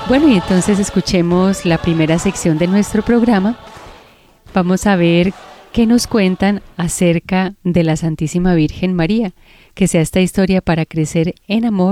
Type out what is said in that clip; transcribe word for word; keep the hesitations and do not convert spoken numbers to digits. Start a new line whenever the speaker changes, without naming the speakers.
Bueno, y entonces escuchemos la primera sección de nuestro programa. Vamos a ver qué nos cuentan acerca de la Santísima Virgen María, que sea esta historia para crecer en amor